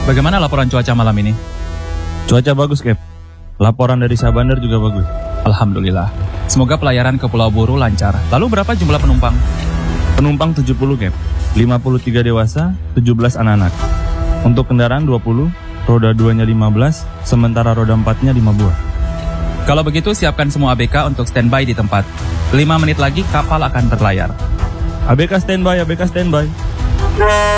Bagaimana laporan cuaca malam ini? Cuaca bagus, Cap. Laporan dari Syahbandar juga bagus. Alhamdulillah. Semoga pelayaran ke Pulau Buru lancar. Lalu berapa jumlah penumpang? Penumpang 70, Cap. 53 dewasa, 17 anak-anak. Untuk kendaraan 20, roda 2-nya 15, sementara roda 4-nya 5 buah. Kalau begitu siapkan semua ABK untuk standby di tempat. 5 menit lagi kapal akan berlayar. ABK standby.